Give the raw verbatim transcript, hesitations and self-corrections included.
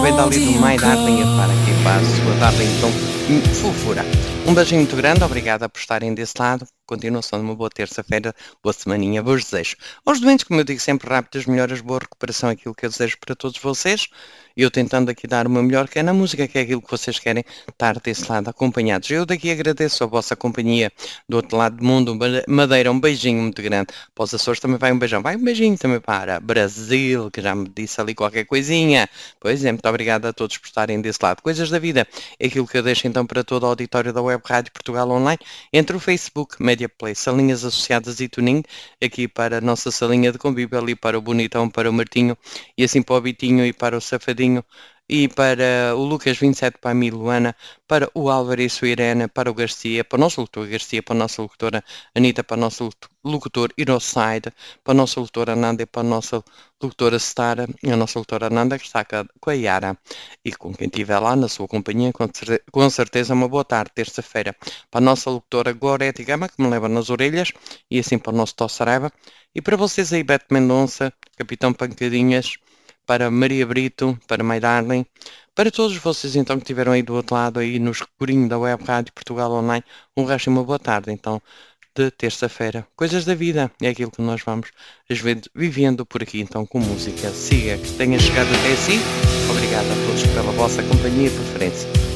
vem dali do My Darling a para aqui para a sua Darlington fofura. Um beijinho muito grande, obrigada por estarem desse lado. Continuação de uma boa terça-feira, boa semaninha, bons desejos. Aos doentes, como eu digo sempre, rápidas melhoras, boa recuperação, aquilo que eu desejo para todos vocês. Eu tentando aqui dar o meu melhor, que é na música, que é aquilo que vocês querem, estar desse lado acompanhados. Eu daqui agradeço a vossa companhia do outro lado do mundo. Madeira, um beijinho muito grande. Para os Açores também vai um beijão. Vai um beijinho também para Brasil, que já me disse ali qualquer coisinha. Pois é, muito obrigado a todos por estarem desse lado. Coisas da vida, é aquilo que eu deixo então para todo o auditório da Web Rádio Portugal Online, entre o Facebook, Media Play, salinhas associadas e tuning, aqui para a nossa salinha de convívio, ali para o Bonitão, para o Martinho, e assim para o Bitinho e para o Safadinho, e para o Lucas vinte e sete, para a Miluana, para o Álvaro e a sua Irene, para o Garcia, para o nosso locutor Garcia, para a nossa locutora Anitta, para o nosso locutor Iroside, para a nossa locutora Ananda e para a nossa locutora Stara, e a nossa locutora Ananda, que está com a Yara, e com quem estiver lá na sua companhia, com certeza uma boa tarde, terça-feira. Para a nossa locutora Gorete Gama, que me leva nas orelhas, e assim para o nosso Tossaraiva, e para vocês aí, Beto Mendonça, Capitão Pancadinhas, para Maria Brito, para My Darling, para todos vocês então que estiveram aí do outro lado, aí no escurinho da Web Rádio Portugal Online, um resto de uma boa tarde então de terça-feira. Coisas da vida, é aquilo que nós vamos às vezes vivendo por aqui então com música. Siga, que tenha chegado até assim. Obrigado a todos pela vossa companhia e preferência.